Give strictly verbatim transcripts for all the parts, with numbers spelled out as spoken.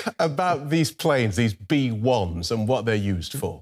about these planes, these B ones, and what they're used for?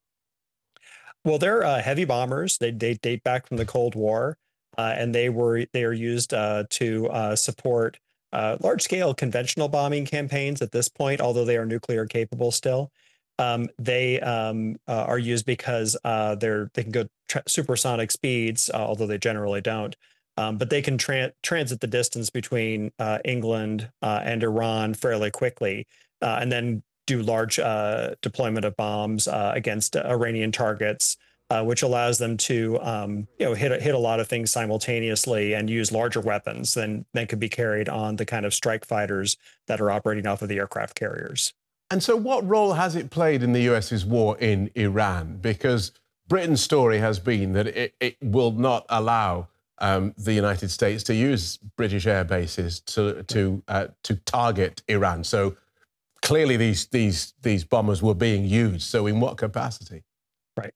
Well, they're uh, heavy bombers. They, they date back from the Cold War, uh, and they were they are used uh, to uh, support uh, large-scale conventional bombing campaigns at this point, although they are nuclear capable still. Um, they um, uh, are used because uh, they're they can go supersonic speeds, uh, although they generally don't. Um, but they can tra transit the distance between uh, England uh, and Iran fairly quickly, uh, and then do large uh, deployment of bombs uh, against Iranian targets, uh, which allows them to um, you know hit hit a lot of things simultaneously and use larger weapons than than could be carried on the kind of strike fighters that are operating off of the aircraft carriers. And so what role has it played in the US's war in Iran? Because Britain's story has been that it, it will not allow um, the United States to use British air bases to, to, uh, to target Iran. So clearly these, these, these bombers were being used. So in what capacity? Right.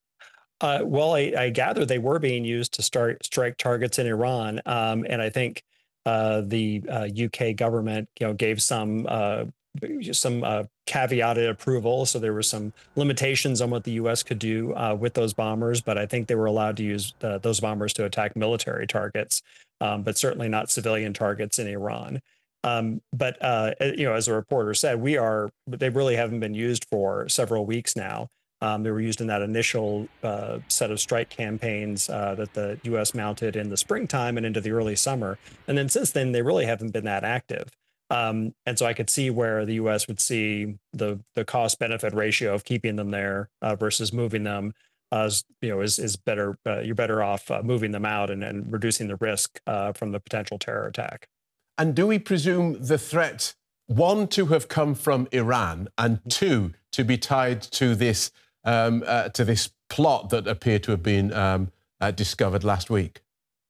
Uh, well, I, I gather they were being used to start strike targets in Iran. Um, and I think uh, the uh, U K government, you know, gave some uh, some uh, caveated approval. So there were some limitations on what the U S could do uh, with those bombers, but I think they were allowed to use uh, those bombers to attack military targets, um, but certainly not civilian targets in Iran. Um, but, uh, you know, as a reporter said, we are, they really haven't been used for several weeks now. Um, they were used in that initial uh, set of strike campaigns uh, that the U S mounted in the springtime and into the early summer. And then since then, they really haven't been that active. Um, and so I could see where the U S would see the the cost benefit ratio of keeping them there uh, versus moving them as, you know, is, is better. Uh, you're better off uh, moving them out and, and reducing the risk uh, from the potential terror attack. And do we presume the threat, one, to have come from Iran, and two, to be tied to this um, uh, to this plot that appeared to have been um, uh, discovered last week?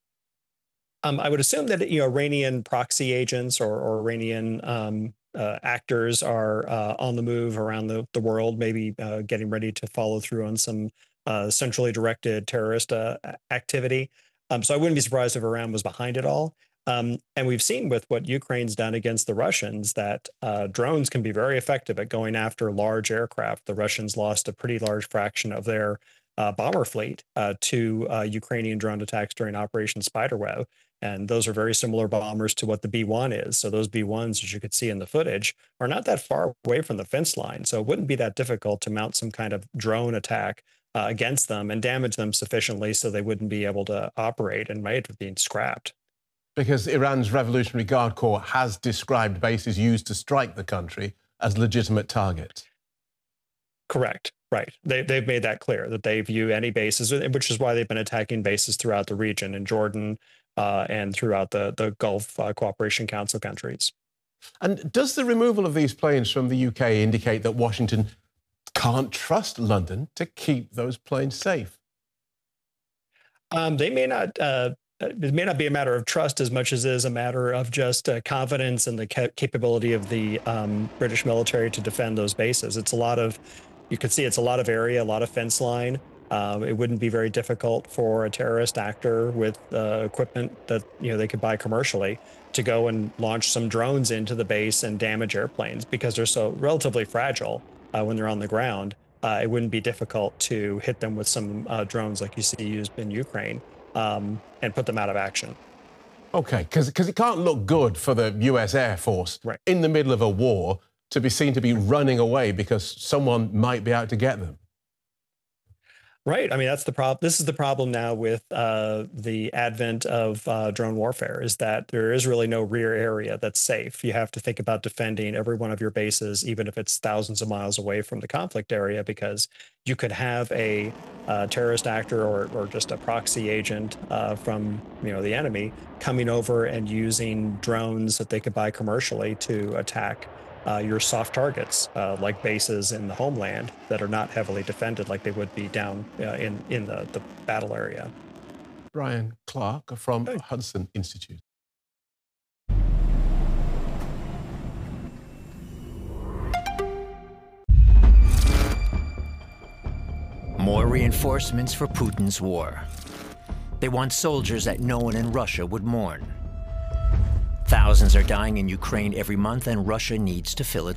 Um, I would assume that, you know, Iranian proxy agents or, or Iranian um, uh, actors are uh, on the move around the, the world, maybe uh, getting ready to follow through on some uh, centrally directed terrorist uh, activity. Um, so I wouldn't be surprised if Iran was behind it all. Um, and we've seen with what Ukraine's done against the Russians that uh, drones can be very effective at going after large aircraft. The Russians lost a pretty large fraction of their uh, bomber fleet uh, to uh, Ukrainian drone attacks during Operation Spiderweb. And those are very similar bombers to what the B one is. So those B ones, as you could see in the footage, are not that far away from the fence line. So it wouldn't be that difficult to mount some kind of drone attack uh, against them and damage them sufficiently so they wouldn't be able to operate and might have been scrapped. Because Iran's Revolutionary Guard Corps has described bases used to strike the country as legitimate targets. Correct. Right. They, they've made that clear, that they view any bases, which is why they've been attacking bases throughout the region, in Jordan uh, and throughout the, the Gulf uh, Cooperation Council countries. And does the removal of these planes from the U K indicate that Washington can't trust London to keep those planes safe? Um, they may not... Uh, It may not be a matter of trust as much as it is a matter of just uh, confidence in the ca capability of the um, British military to defend those bases. It's a lot of, you could see it's a lot of area, a lot of fence line. Um, it wouldn't be very difficult for a terrorist actor with uh, equipment that, you know, they could buy commercially to go and launch some drones into the base and damage airplanes because they're so relatively fragile uh, when they're on the ground. Uh, it wouldn't be difficult to hit them with some uh, drones like you see used in Ukraine. Um, and put them out of action. OK, because because it can't look good for the U S Air Force right. in the middle of a war to be seen to be running away because someone might be out to get them. Right. I mean, that's the problem. This is the problem now with uh, the advent of uh, drone warfare, is that there is really no rear area that's safe. You have to think about defending every one of your bases, even if it's thousands of miles away from the conflict area, because you could have a uh, terrorist actor or, or just a proxy agent uh, from, you know, the enemy coming over and using drones that they could buy commercially to attack Uh, your soft targets, uh, like bases in the homeland that are not heavily defended like they would be down uh, in, in the, the battle area. Brian Clark from Good. Hudson Institute. More reinforcements for Putin's war. They want soldiers that no one in Russia would mourn. Thousands are dying in Ukraine every month, and Russia needs to fill its